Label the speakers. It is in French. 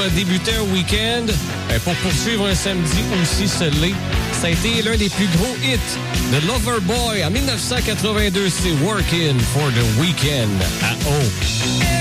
Speaker 1: débuter un week-end, pour poursuivre un samedi aussi se l'est. Ça a été l'un des plus gros hits de Loverboy en 1982. C'est Workin' for the Weekend à O.